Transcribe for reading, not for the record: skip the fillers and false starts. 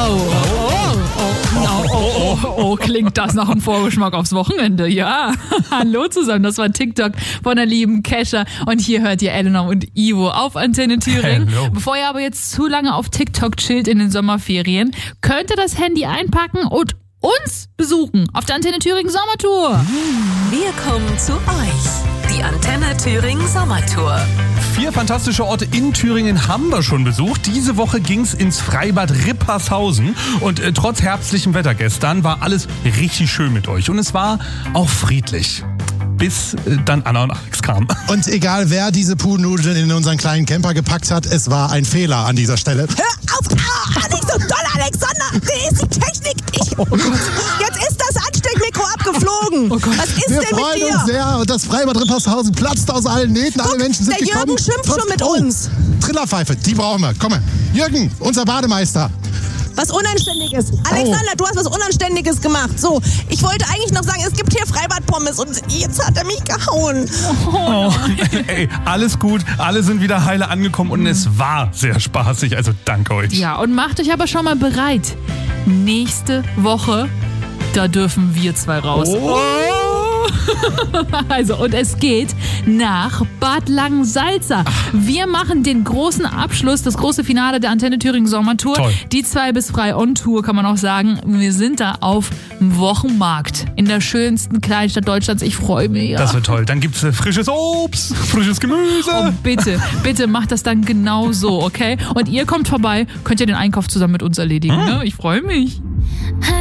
Klingt das nach einem Vorgeschmack aufs Wochenende? Ja. Hallo zusammen, das war TikTok von der lieben Kesha und hier hört ihr Eleanor und Ivo auf Antenne Thüringen. Hello. Bevor ihr aber jetzt zu lange auf TikTok chillt in den Sommerferien, könnt ihr das Handy einpacken und uns besuchen auf der Antenne Thüringen Sommertour. Wir kommen zu euch. Die Antenne Thüringen Sommertour. 4 fantastische Orte in Thüringen haben wir schon besucht. Diese Woche ging's ins Freibad Rippershausen und trotz herbstlichem Wetter gestern war alles richtig schön mit euch und es war auch friedlich. Bis dann Anna und Alex kamen. Und egal wer diese Pudelnudeln in unseren kleinen Camper gepackt hat, es war ein Fehler an dieser Stelle. Hör auf! Nicht so doll, Alexander! Wie ist die Technik? Jetzt ist das Ansteckmikro abgeflogen. Oh Gott. Was ist Wir denn mit freuen dir? uns sehr und das Freibad Rippershausen platzt aus allen Nähten. Alle Menschen sind der gekommen. Jürgen schimpft schon mit uns. Trillerpfeife, die brauchen wir. Komm mal. Jürgen, unser Bademeister. Was Unanständiges. Alexander, du hast was Unanständiges gemacht. So, ich wollte eigentlich noch sagen, es gibt hier Freibadpommes und jetzt hat er mich gehauen. Ey, alles gut, alle sind wieder heile angekommen und es war sehr spaßig, also danke euch. Ja, und macht euch aber schon mal bereit. Nächste Woche, da dürfen wir 2 raus. Oh. Also, und es geht nach Bad Langensalza. Wir machen den großen Abschluss, das große Finale der Antenne Thüringen Sommertour. Toll. Die 2 bis frei on Tour, kann man auch sagen. Wir sind da auf dem Wochenmarkt in der schönsten Kleinstadt Deutschlands. Ich freue mich. Ja. Das wird toll. Dann gibt's frisches Obst, frisches Gemüse. Oh, bitte macht das dann genau so, okay? Und ihr kommt vorbei, könnt ihr den Einkauf zusammen mit uns erledigen. Ne? Ich freue mich.